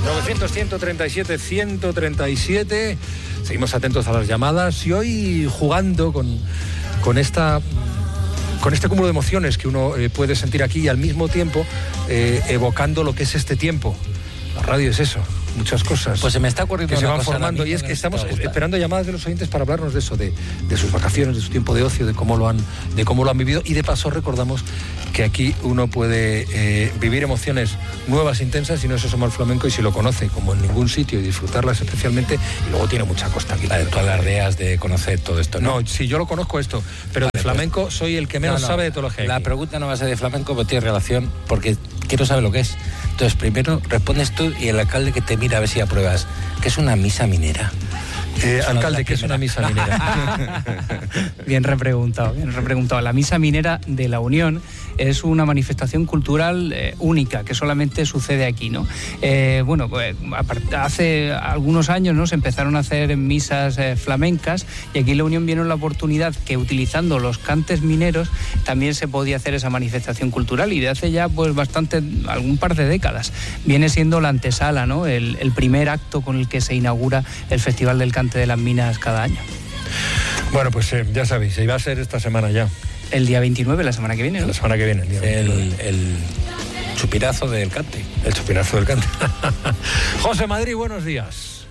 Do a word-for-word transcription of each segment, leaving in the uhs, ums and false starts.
novecientos, ciento treinta y siete, ciento treinta y siete. Seguimos atentos a las llamadas y hoy jugando con, con esta... con este cúmulo de emociones que uno eh, puede sentir aquí y al mismo tiempo eh, evocando lo que es este tiempo. La radio es eso, muchas cosas. Pues se me está ocurriendo que se una van cosa formando y es que estamos esperando llamadas de los oyentes para hablarnos de eso, de, de sus vacaciones, de su tiempo de ocio, de cómo lo han, de cómo lo han vivido, y de paso recordamos que aquí uno puede eh, vivir emociones nuevas, intensas, si no se asoma al flamenco y si lo conoce como en ningún sitio y disfrutarlas especialmente, y luego tiene mucha costa aquí. Tú alardeas de conocer todo esto, ¿no? No, sí, yo lo conozco esto, pero vale, de flamenco pues, soy el que menos no, no, sabe de todo lo que hay. La aquí. pregunta no va a ser de flamenco, pero tiene relación porque quiero saber lo que es. Entonces, primero respondes tú y el alcalde que te mira a ver si apruebas. ¿Qué es una misa minera? Eh, alcalde, ¿qué es una misa minera? Bien repreguntado, bien repreguntado. La Misa Minera de la Unión es una manifestación cultural eh, única que solamente sucede aquí, ¿no? Eh, bueno, pues, hace algunos años, ¿no?, se empezaron a hacer misas eh, flamencas y aquí en la Unión vieron la oportunidad que utilizando los cantes mineros también se podía hacer esa manifestación cultural, y de hace ya pues bastante, algún par de décadas, viene siendo la antesala, ¿no?, el, el primer acto con el que se inaugura el Festival del Cante de las Minas cada año. Bueno, pues eh, ya sabéis, iba a ser esta semana ya. El día veintinueve, la semana que viene, ¿no? La semana que viene, el día El, el chupirazo del cante. El chupinazo del cante. José Madrid, buenos días.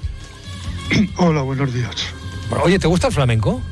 Hola, buenos días. Bueno, oye, ¿te gusta el flamenco?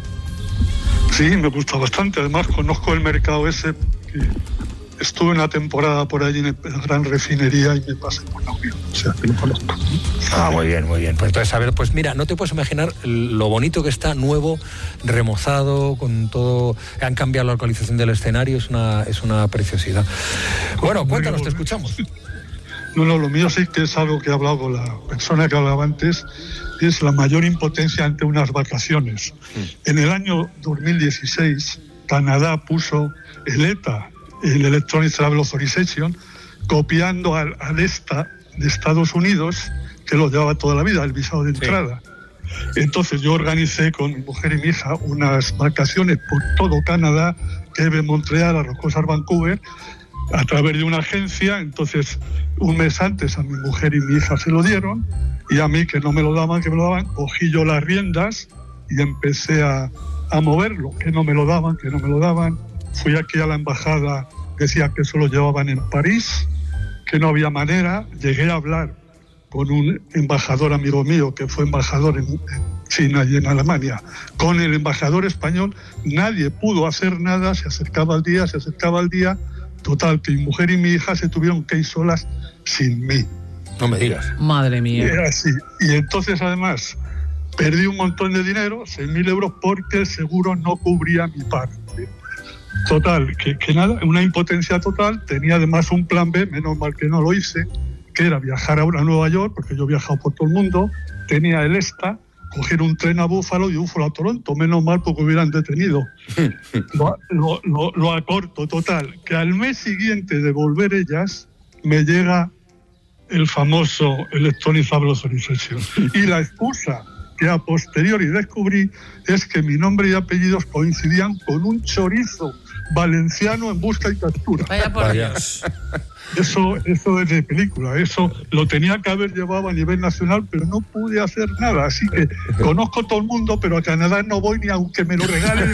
Sí, me gusta bastante. Además, conozco el mercado ese. Que estuve una temporada por allí en la Gran Refinería y me pasé por la Unión. O sea, que lo conozco. Ah, muy bien, muy bien. Pues entonces, a ver, pues mira, no te puedes imaginar lo bonito que está, nuevo, remozado, con todo. Han cambiado la localización del escenario, es una, es una preciosidad. Bueno, cuéntanos, te escuchamos. No, no, lo mío sí que es algo que he hablado con la persona que hablaba antes, y es la mayor impotencia ante unas vacaciones. Mm. En el año dos mil dieciséis, Canadá puso el E T A, el Electronic Travel Authorization, copiando al, al E S T A de Estados Unidos, que lo llevaba toda la vida, el visado de entrada. Sí. Entonces yo organicé con mi mujer y mi hija unas vacaciones por todo Canadá, Quebec, Montreal, a Rocosas, Vancouver, a través de una agencia. Entonces, un mes antes a mi mujer y mi hija se lo dieron, y a mí, que no me lo daban, que me lo daban, cogí yo las riendas y empecé a, a moverlo, que no me lo daban, que no me lo daban. Fui aquí a la embajada, decía que eso lo llevaban en París, que no había manera. Llegué a hablar con un embajador amigo mío, que fue embajador en China y en Alemania, con el embajador español. Nadie pudo hacer nada, se acercaba el día, se acercaba el día. Total, que mi mujer y mi hija se tuvieron que ir solas sin mí. No me digas. Madre mía. Y era así. Y entonces, además, perdí un montón de dinero, seis mil euros, porque el seguro no cubría mi parte. Total, que, que nada, una impotencia total. Tenía además un plan B, menos mal que no lo hice, que era viajar ahora a Nueva York, porque yo he viajado por todo el mundo. Tenía el E S T A, coger un tren a Búfalo y Búfalo a Toronto, menos mal porque hubieran detenido. lo, lo, lo, lo acorto, total, que al mes siguiente de volver ellas, me llega el famoso Electronic Travel Authorization. Y la excusa que a posteriori descubrí es que mi nombre y apellidos coincidían con un chorizo valenciano en busca y captura. Vaya por Dios. Eso, eso es de película, eso lo tenía que haber llevado a nivel nacional, pero no pude hacer nada, así que conozco todo el mundo, pero a Canadá no voy ni aunque me lo regalen.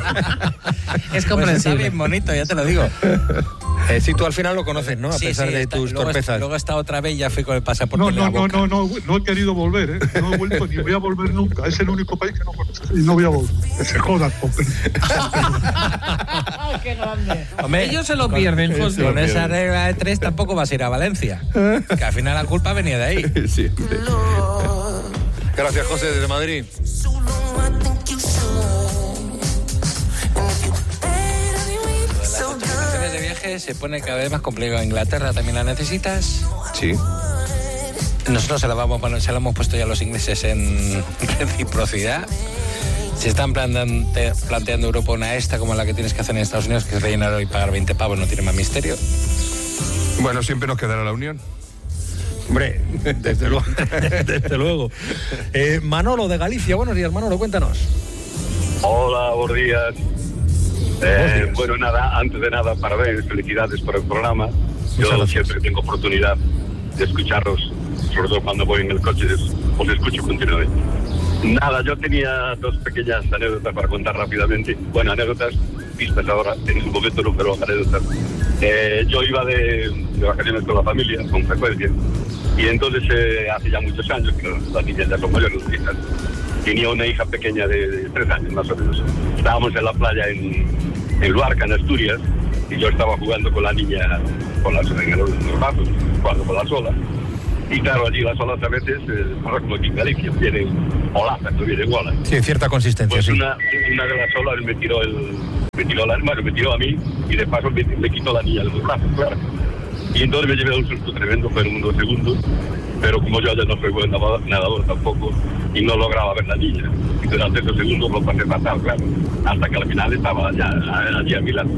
Es comprensible. Pues está bien bonito, ya te lo digo. Eh, si tú al final lo conoces, ¿no? A sí, pesar sí, de está, tus luego torpezas. Luego he estado otra vez y ya fui con el pasaporte No, en no, la no, boca. no, no, no he querido volver, ¿eh? No he vuelto ni voy a volver nunca. Es el único país que no conozco y no voy a volver. Que se jodan, hombre. ¡Qué grande! Hombre, ellos se lo pierden, con, José. con esa regla de tres tampoco vas a ir a Valencia. Que al final la culpa venía de ahí. Siempre. Gracias, José, desde Madrid. Las de viaje se pone cada vez más complicado. Inglaterra también la necesitas. Sí. Nosotros se la, vamos, bueno, se la hemos puesto ya a los ingleses en reciprocidad. Se están planteando, planteando Europa una esta como la que tienes que hacer en Estados Unidos, que es rellenar y pagar veinte pavos, no tiene más misterio. Bueno, siempre nos quedará la Unión. Hombre, desde luego. desde luego. Eh, Manolo de Galicia, buenos días, Manolo, cuéntanos. Hola, buenos días. Eh, días. Bueno, nada, antes de nada, parabéns, felicidades por el programa. Yo siempre que tengo oportunidad de escucharlos, sobre todo cuando voy en el coche, os escucho continuamente. Nada, yo tenía dos pequeñas anécdotas para contar rápidamente. Bueno, anécdotas, pistas ahora, en ese momento no, pero anécdotas. Eh, yo iba de, de vacaciones con la familia, con frecuencia, y entonces eh, hace ya muchos años, que las niñas ya son mayores, hijas, tenía una hija pequeña de, de tres años más o menos. Estábamos en la playa en, en Luarca, en Asturias, y yo estaba jugando con la niña, con las, en los brazos, jugando con las olas. Y claro, allí las olas a veces, eh, como aquí en Galicia, vienen olazas, no vienen olas. Sí, cierta consistencia, pues sí. Una, una de las olas me tiró el, me tiró la, bueno, me tiró a mí, y de paso me, me quitó la niña de los brazos, claro. Y entonces me llevé un susto tremendo, fueron unos segundos, pero como yo ya no soy buen nadador, nadador tampoco, y no lograba ver la niña. Y durante esos segundos lo pasé fatal, claro, hasta que al final estaba ya allí a mi lado.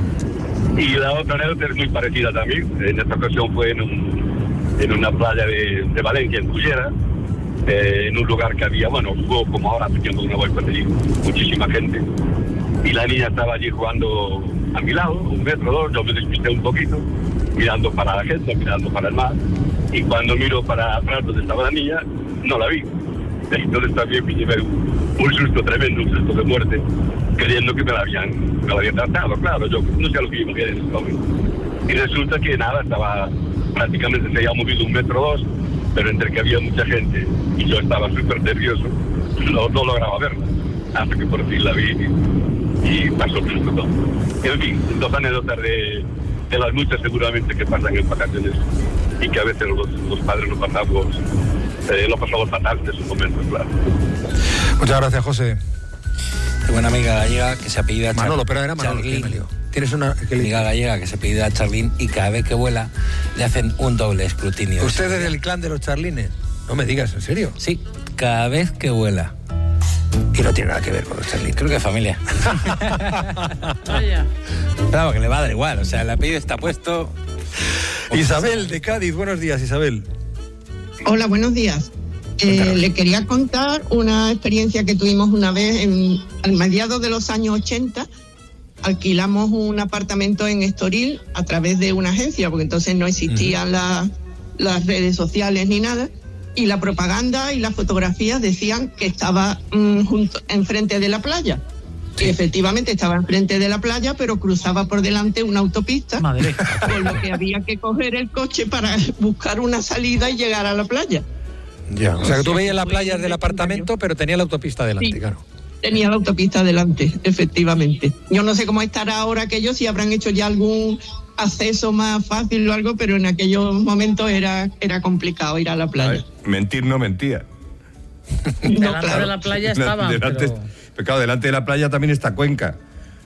Y la otra anécdota es muy parecida también. En esta ocasión fue en, un, en una playa de, de Valencia, en Cullera, eh, en un lugar que había, bueno, jugó como ahora, haciendo una vuelta allí, muchísima gente. Y la niña estaba allí jugando a mi lado, un metro, dos, yo me despisté un poquito, mirando para la gente, mirando para el mar. Y cuando miro para atrás donde estaba la niña, no la vi. Entonces también me llevé un, un susto tremendo, un susto de muerte, creyendo que me la habían, me la habían tratado, claro, yo no sé lo que iba a hacer en ese momento. Y resulta que nada, estaba prácticamente, se había movido un metro o dos, pero entre que había mucha gente y yo estaba súper nervioso, no, no lograba verla, hasta que por fin la vi y, y pasó el susto todo. En fin, dos anécdotas de, de las muchas seguramente que pasan en vacaciones y que a veces los, los padres lo pasamos, eh, lo pasamos fatal en esos momentos, claro. Muchas gracias, José. Tengo una amiga gallega que se apellida Char- Manolo, pero era Manolo, Charlín. que me lío. Tienes una que le... amiga gallega que se apellida Charlín y cada vez que vuela le hacen un doble escrutinio. ¿Usted es del clan de los charlines? No me digas, ¿en serio? Sí, cada vez que vuela. Y no tiene nada que ver con los charlines. Creo que es familia. Vaya. Claro, que le va a dar igual, o sea, el apellido está puesto. Isabel de Cádiz, buenos días, Isabel. Hola, buenos días. Eh, le quería contar una experiencia que tuvimos una vez en, al mediados de los años ochenta. Alquilamos un apartamento en Estoril a través de una agencia, porque entonces no existían uh-huh. la, las redes sociales ni nada, y la propaganda y las fotografías decían que estaba mmm, junto, enfrente de la playa. Sí. Y efectivamente estaba enfrente de la playa, pero cruzaba por delante una autopista, Madre. Con lo que había que coger el coche para buscar una salida y llegar a la playa. Ya, o sea que tú veías la playa del apartamento, pero tenía la autopista delante, sí, claro. Tenía la autopista delante, efectivamente. Yo no sé cómo estará ahora aquello, si habrán hecho ya algún acceso más fácil o algo, pero en aquellos momentos era, era complicado ir a la playa. Ver, mentir no mentía. No, delante claro. de la playa estaba, delante, pero... Pecado, delante de la playa también está Cuenca.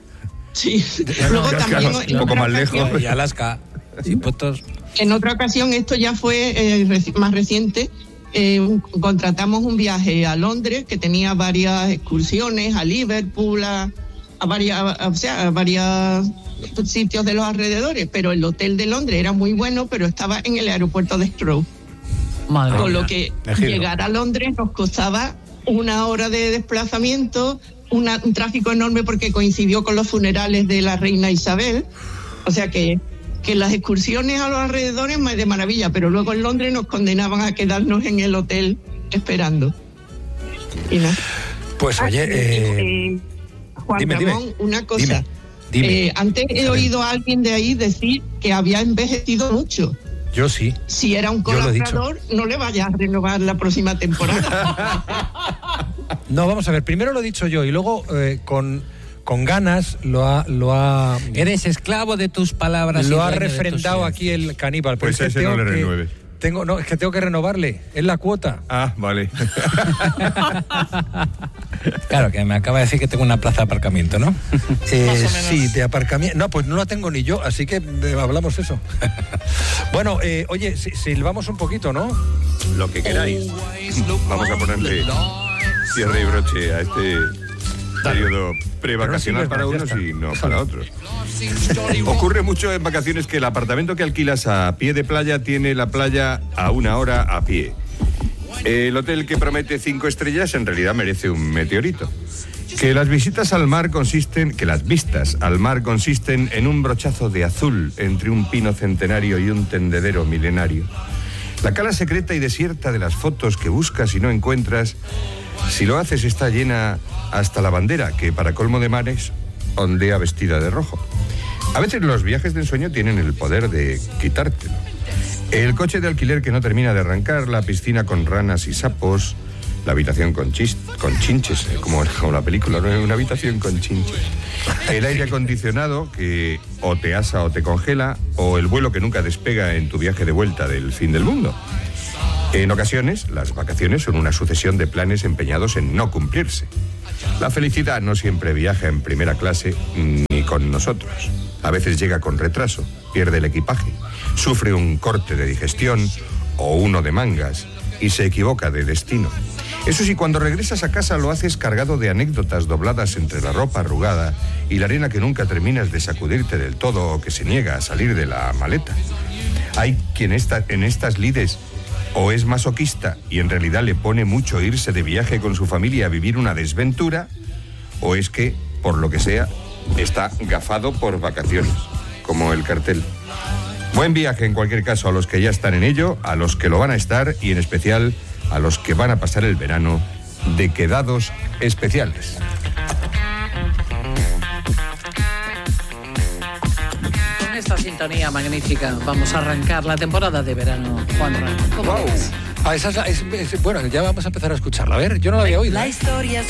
Sí. Luego Claro, también, claro, en un poco otra más ocasión- lejos. Y Alaska, sin puestos. En otra ocasión, esto ya fue eh, reci- más reciente, eh, un- contratamos un viaje a Londres que tenía varias excursiones, a Liverpool, a, a varias, a- o sea, a varios sitios de los alrededores, pero el hotel de Londres era muy bueno, pero estaba en el aeropuerto de Heathrow. Madre Con mía. lo que de Heathrow. llegar a Londres nos costaba una hora de desplazamiento, una, un tráfico enorme porque coincidió con los funerales de la reina Isabel. O sea que, que las excursiones a los alrededores de maravilla, pero luego en Londres nos condenaban a quedarnos en el hotel esperando. Y nada. Pues oye, eh, Eh, Juan dime, dime. Ramón, una cosa. Dime, dime. Eh, antes he Isabel. oído a alguien de ahí decir que había envejecido mucho. yo sí. Si era un Yo lo he dicho. colaborador, no le vayas a renovar la próxima temporada. No, vamos a ver, primero lo he dicho yo y luego eh, con, con ganas lo ha, lo ha, Eres esclavo de tus palabras. y lo ha dueño de tus refrendado silencios. aquí el caníbal. pero Pues es que ese no tengo le que- renueves. Tengo, no, es que tengo que renovarle, es la cuota. Ah, vale. Claro, que me acaba de decir que tengo una plaza de aparcamiento, ¿no? Eh, Más o menos. sí, de aparcamiento. No, pues no la tengo ni yo, así que eh, hablamos eso. Bueno, eh, oye, si- silbamos un poquito, ¿no? Lo que queráis. Vamos a ponerle cierre y broche a este periodo prevacacional Pero no para sirve más, unos ya y no está. para otros. Ocurre mucho en vacaciones que el apartamento que alquilas a pie de playa tiene la playa a una hora a pie. El hotel que promete cinco estrellas en realidad merece un meteorito. Que las visitas al mar consisten, que las vistas al mar consisten en un brochazo de azul entre un pino centenario y un tendedero milenario. La cala secreta y desierta de las fotos que buscas y no encuentras, si lo haces está llena hasta la bandera, que para colmo de males ondea vestida de rojo. A veces los viajes de ensueño tienen el poder de quitártelo. El coche de alquiler que no termina de arrancar, la piscina con ranas y sapos, la habitación con, chis, con chinches, como, como la película, ¿no? Una habitación con chinches. El aire acondicionado que o te asa o te congela, o el vuelo que nunca despega en tu viaje de vuelta del fin del mundo. En ocasiones, las vacaciones son una sucesión de planes empeñados en no cumplirse. La felicidad no siempre viaja en primera clase ni con nosotros. A veces llega con retraso, pierde el equipaje, sufre un corte de digestión o uno de mangas y se equivoca de destino. Eso sí, cuando regresas a casa lo haces cargado de anécdotas dobladas entre la ropa arrugada y la arena que nunca terminas de sacudirte del todo o que se niega a salir de la maleta. Hay quien está en estas lides o es masoquista y en realidad le pone mucho irse de viaje con su familia a vivir una desventura, o es que, por lo que sea, está gafado por vacaciones, como el cartel. Buen viaje en cualquier caso a los que ya están en ello, a los que lo van a estar y en especial a los que van a pasar el verano de quedados especiales. Con esta sintonía magnífica vamos a arrancar la temporada de verano. Juan Ramón, ¿cómo wow. ves? Ah, esa es, la, es, es, bueno, ya vamos a empezar a escucharla. A ver, yo no la había oído. La historia